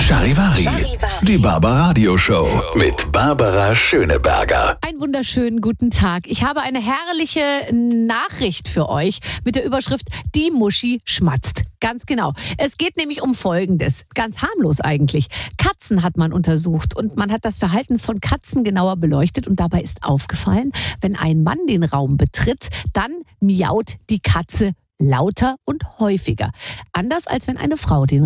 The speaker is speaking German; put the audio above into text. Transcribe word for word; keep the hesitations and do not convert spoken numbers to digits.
Charivari, Charivari. die Barbaradio Show mit Barbara Schöneberger. Einen wunderschönen guten Tag. Ich habe eine herrliche Nachricht für euch mit der Überschrift Die Muschi schmatzt. Ganz genau. Es geht nämlich um Folgendes. Ganz harmlos eigentlich. Katzen hat man untersucht und man hat das Verhalten von Katzen genauer beleuchtet und dabei ist aufgefallen, wenn ein Mann den Raum betritt, dann miaut die Katze lauter und häufiger. Anders als wenn eine Frau den